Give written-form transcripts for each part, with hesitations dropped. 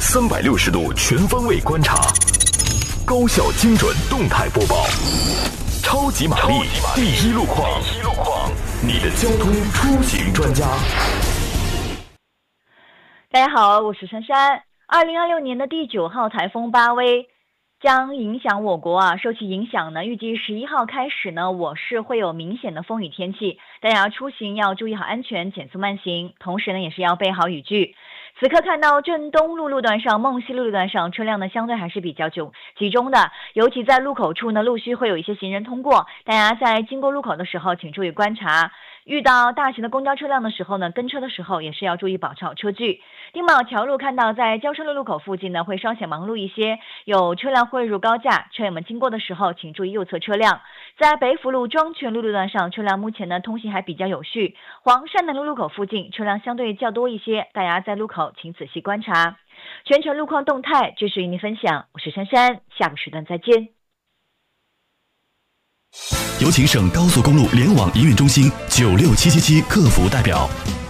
360度全方位观察，高效精准动态播报，超级玛丽第一路况，你的交通出行专家。 大家好，我是珊珊。2026年的第9号台风巴威将影响我国啊，受其影响呢，预计11号开始呢，我市会有明显的风雨天气，大家出行要注意好安全，减速慢行，同时呢，也是要备好雨具。此刻看到镇东路路段上、梦溪路段上车辆呢，相对还是比较集中的，尤其在路口处呢，陆续会有一些行人通过，大家在经过路口的时候，请注意观察。遇到大型的公交车辆的时候呢，跟车的时候也是要注意保持好车距。丁卯桥路看到在交车路路口附近呢，会稍显忙碌一些，有车辆汇入高架，车友们经过的时候请注意右侧车辆。在北府路庄泉路路段上，车辆目前呢通行还比较有序。黄山南路路口附近车辆相对较多一些，大家在路口请仔细观察。全程路况动态继续与您分享，我是珊珊，下个时段再见。 有请省高速公路联网营运中心96777客服代表。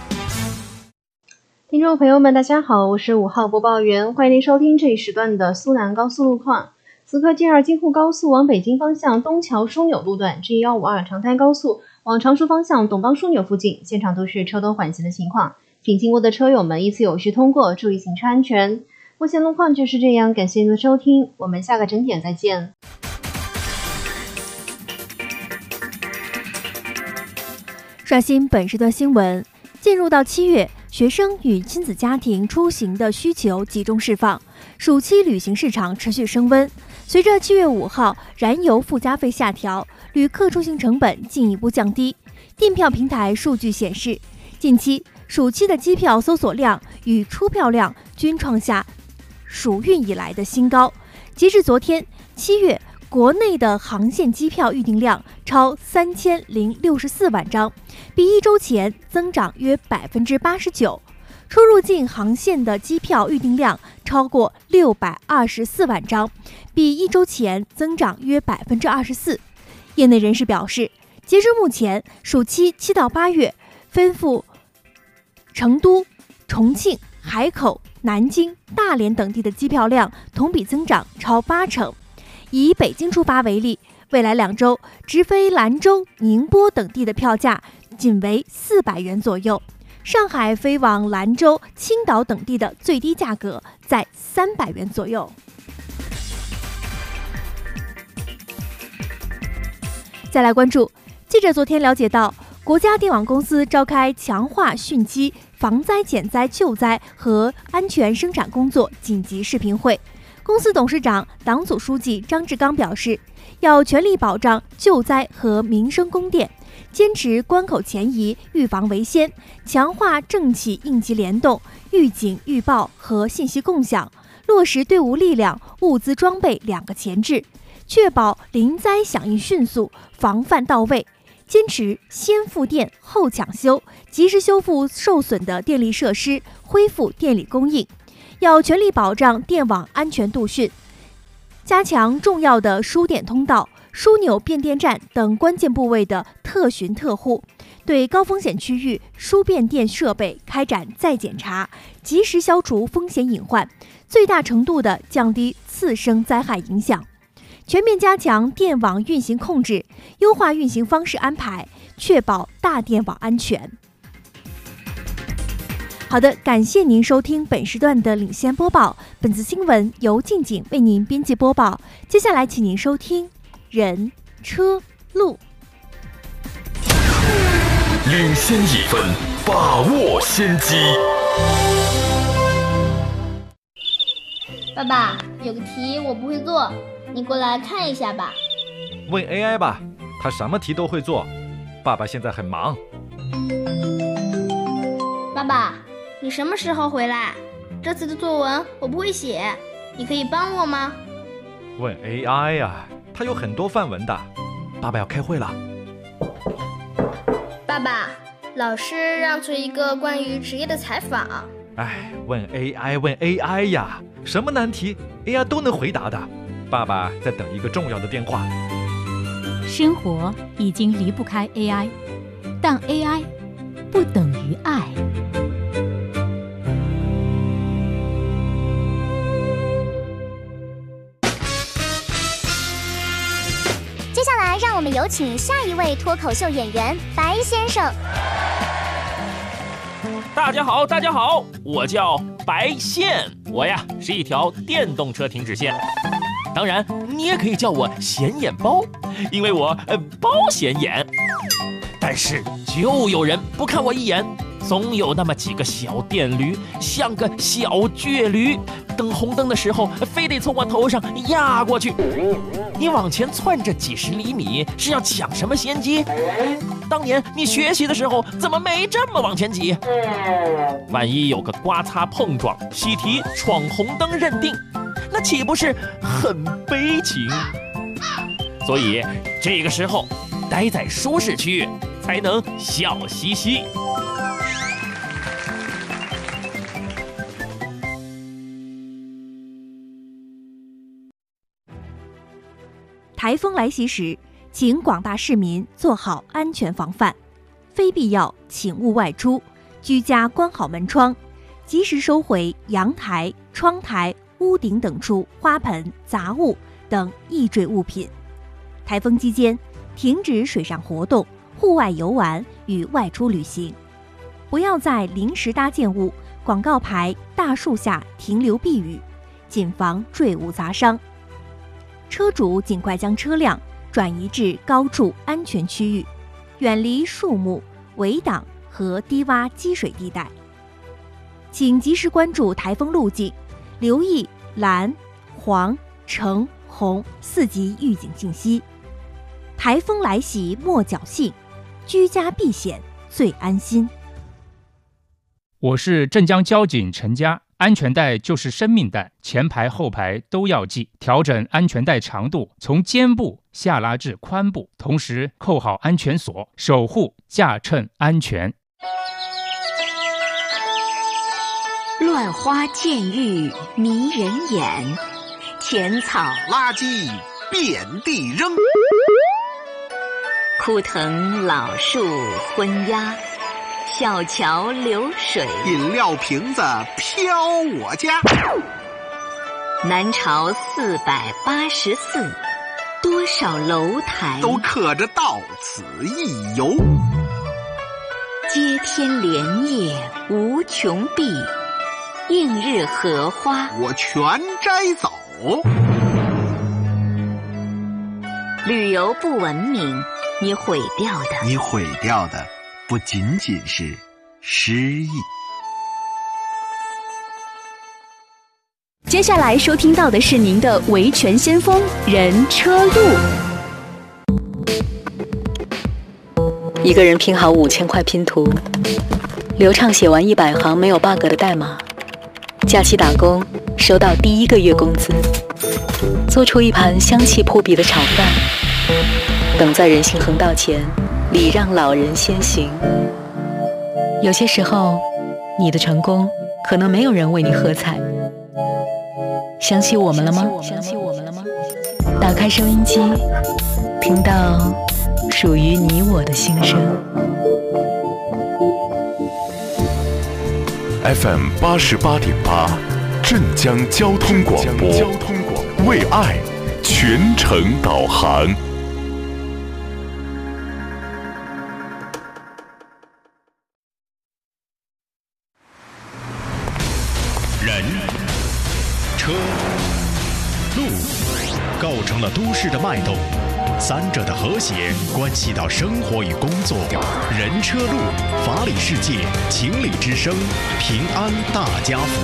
听众朋友们大家好，我是5号播报员，欢迎您收听这一时段的苏南高速路况。此刻京京沪高速往北京方向东桥枢纽路段 G152 长滩高速往常熟方向董邦枢纽附近，现场都是车多缓行的情况，请经过的车友们依次有序通过，注意行车安全。目前路况就是这样，感谢您的收听，我们下个整点再见。 刷新本时段新闻。进入到7月，学生与亲子家庭出行的需求集中释放，暑期旅行市场持续升温。随着7月5号燃油附加费下调，旅客出行成本进一步降低。订票平台数据显示，近期暑期的机票搜索量与出票量均创下暑运以来的新高。截至昨天7月，国内的航线机票预订量超3064万张，比1周前增长约89%。出入境航线的机票预订量超过624万张，比1周前增长约24%。业内人士表示，截至目前，暑期7到8月，奔赴成都、重庆、海口、南京、大连等地的机票量同比增长超80%。以北京出发为例，未来2周直飞兰州、宁波等地的票价仅为400元左右，上海飞往兰州、青岛等地的最低价格在300元左右。再来关注，记者昨天了解到，国家电网公司召开强化汛期防灾减灾救灾和安全生产工作紧急视频会。公司董事长、党组书记张志刚表示，要全力保障救灾和民生供电，坚持关口前移、预防为先，强化政企应急联动、预警预报和信息共享，落实队伍力量、物资装备2个前置，确保临灾响应迅速、防范到位，坚持先复电后抢修，及时修复受损的电力设施，恢复电力供应。要全力保障电网安全度讯，加强重要的输电通道、枢纽变电站等关键部位的特巡特护，对高风险区域输变电设备开展再检查，及时消除风险隐患，最大程度地降低次生灾害影响。全面加强电网运行控制，优化运行方式安排，确保大电网安全。好的，感谢您收听本时段的领先播报。本次新闻由静静为您编辑播报。接下来，请您收听人车路。 领先1分，把握先机。 爸爸，有个题我不会做，你过来看一下吧。 问 AI 吧，它什么题都会做。爸爸现在很忙。 爸爸，你什么时候回来？这次的作文我不会写，你可以帮我吗？ 问 AI 呀，它有很多范文的。爸爸要开会了。 爸爸，老师让做一个关于职业的采访。 问 AI 呀，什么难题 AI 都能回答的。爸爸在等一个重要的电话。 生活已经离不开 AI， 但 AI 不等于爱。 里有请下一位脱口秀演员白先生。 大家好，我叫白线，我呀是一条电动车停止线。当然，你也可以叫我显眼包，因为我包显眼。但是就有人不看我一眼，总有那么几个小电驴，像个小倔驴，等红灯的时候非得从我头上压过去。你往前窜着几十厘米，是要抢什么先机？当年你学习的时候怎么没这么往前挤？万一有个刮擦碰撞、喜提、闯红灯认定，那岂不是很悲情？所以这个时候待在舒适区才能笑嘻嘻。 台风来袭时，请广大市民做好安全防范，非必要请勿外出，居家关好门窗，及时收回阳台、窗台、屋顶等处花盆、杂物等易坠物品。台风期间，停止水上活动、户外游玩与外出旅行，不要在临时搭建物、广告牌、大树下停留避雨，谨防坠物砸伤。车主尽快将车辆转移至高处安全区域，远离树木、围挡和低洼积水地带。请及时关注台风路径，留意蓝、黄、橙、红4级预警信息。台风来袭莫侥幸，居家避险最安心。 我是镇江交警陈佳。安全带就是生命带，前排后排都要系，调整安全带长度，从肩部下拉至髋部，同时扣好安全锁，守护驾乘安全。 乱花渐欲迷人眼，浅草垃圾遍地扔， 枯藤老树昏鸦，小桥流水， 饮料瓶子飘我家。 南朝484，多少楼台都刻着到此一游。 接天莲叶无穷碧，映日荷花我全摘走。 旅游不文明，你毁掉的不仅仅是诗意。 接下来收听到的是您的维权先锋人车路。 一个人拼好5000块拼图，流畅写完100行没有 bug 的代码，假期打工收到第1个月工资，做出一盘香气扑鼻的炒饭，等在人行横道前礼让老人先行。有些时候，你的成功可能没有人为你喝彩。想起我们了吗？打开收音机，听到属于你我的心声。 FM 88.8，镇江交通广播，为爱全程导航。 人、车、路构成了都市的脉动，三者的和谐关系到生活与工作。人车路，法理世界，情理之声，平安大家福。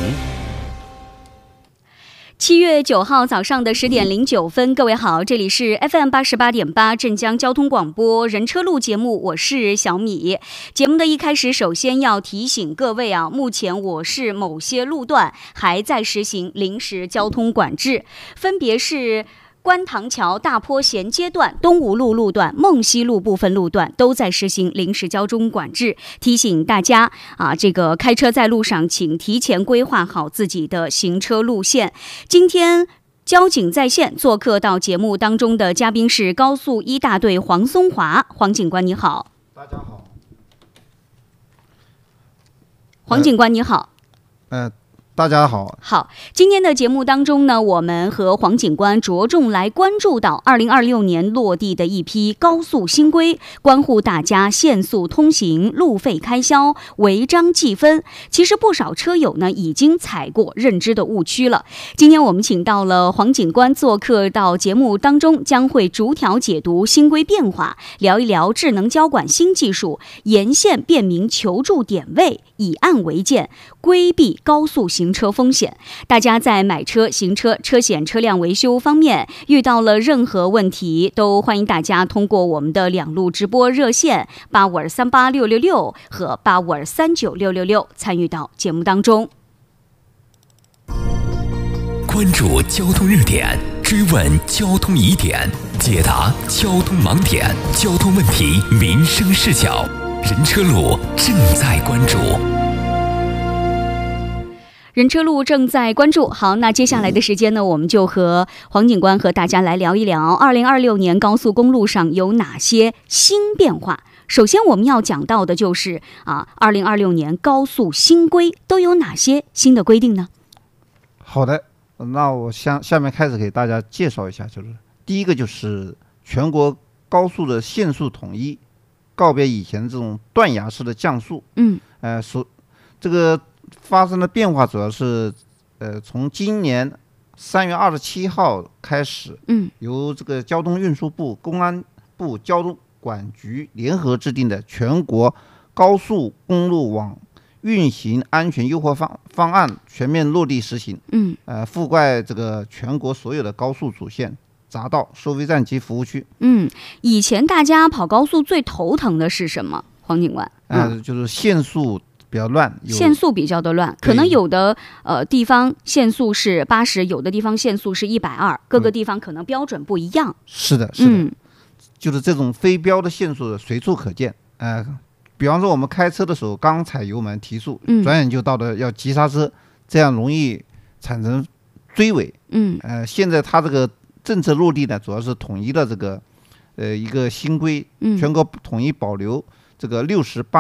7月9号早上的10点09分，各位好，这里是 FM 88.8镇江交通广播人车路节目，我是小米。节目的一开始，首先要提醒各位啊，目前我市某些路段还在实行临时交通管制，分别是观塘桥大坡衔接段、东吴路路段、梦溪路部分路段都在实行临时交通管制，提醒大家啊，这个开车在路上，请提前规划好自己的行车路线。今天交警在线做客到节目当中的嘉宾是高速1大队黄松华，黄警官你好。 大家好。 黄警官你好。 大家好。 好，今天的节目当中呢，我们和黄警官着重来关注到2026年落地的一批高速新规，关乎大家限速通行、路费开销、违章记分。其实不少车友呢已经踩过认知的误区了。今天我们请到了黄警官做客到节目当中，将会逐条解读新规变化，聊一聊智能交管新技术，沿线便民求助点位，以案为鉴，规避高速行车风险。大家在买车、行车、车险、车辆维修方面遇到了任何问题，都欢迎大家通过我们的2路直播热线85238666和85239666参与到节目当中。 关注交通热点，追问交通疑点，解答交通盲点，交通问题民生视角，人车路正在关注。 人车路正在关注。好，那接下来的时间呢，我们就和黄警官和大家来聊一聊2026年高速公路上有哪些新变化。首先我们要讲到的就是2026年高速新规都有哪些新的规定呢？ 好的，那我下面开始给大家介绍一下，就是第一个就是全国高速的限速统一，告别以前这种断崖式的降速。这个发生的变化主要是从今年3月27号开始，由这个交通运输部、公安部交通管局联合制定的全国高速公路网运行安全优化方案全面落地实行。覆盖这个全国所有的高速主线、匝道、收费站及服务区。 以前大家跑高速最头疼的是什么，黄警官？ 就是限速比较乱， 限速比较的乱，可能有的地方限速是80，有的地方限速是120，各个地方可能标准不一样。 是的，是的，就是这种非标的限速随处可见。比方说我们开车的时候刚踩油门提速，转眼就到了要急刹车，这样容易产生追尾。现在它这个政策落地呢，主要是统一了这个一个新规，全国统一保留这个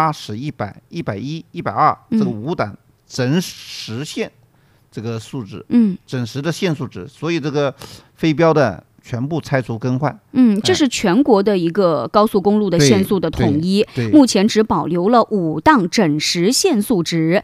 60、80、100、110、120这个5档整实线这个数值，整实的限速值，所以这个非标的全部拆除更换。 这是全国的一个高速公路的限速的统一，目前只保留了5档整实限速值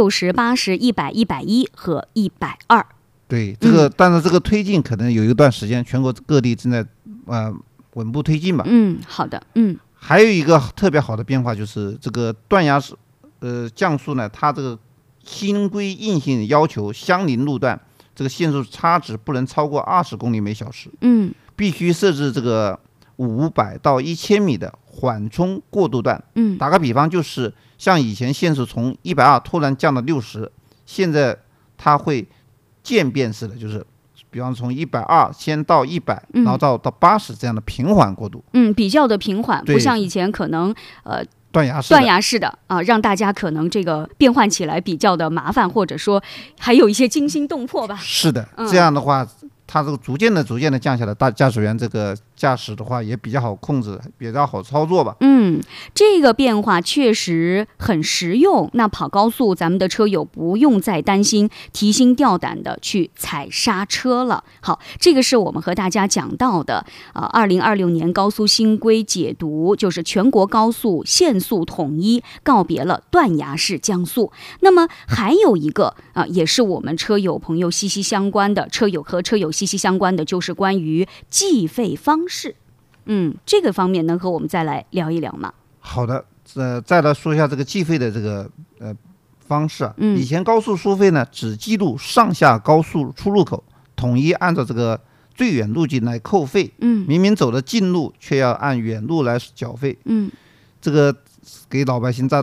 ：60、80、100、110和120。 对，这个但是这个推进可能有一段时间，全国各地正在稳步推进吧。 好的。 还有一个特别好的变化就是这个断崖式降速呢，它这个新规硬性要求相邻路段这个限速差值不能超过20公里每小时。必须设置这个500到1000米的缓冲过渡段。打个比方，就是像以前限速从120突然降到60，现在它会渐变式的，就是比方从120先到100，然后到80这样的平缓过渡。 比较的平缓，不像以前可能断崖式的让大家可能这个变换起来比较的麻烦，或者说还有一些惊心动魄吧。 是的，这样的话它这个逐渐的降下来，驾驶员这个驾驶的话也比较好控制，比较好操作吧。 这个变化确实很实用。那跑高速，咱们的车友不用再担心提心吊胆的去踩刹车了。好，这个是我们和大家讲到的2026年高速新规解读，就是全国高速限速统一，告别了断崖式降速。那么还有一个也是我们车友朋友息息相关的，车友和车友息息相关的，就是关于计费方式。这个方面能和我们再来聊一聊吗？ 好的，再来说一下这个计费的这个方式。以前高速收费呢，只记录上下高速出入口，统一按照这个最远路径来扣费。明明走的近路，却要按远路来缴费。这个给老百姓造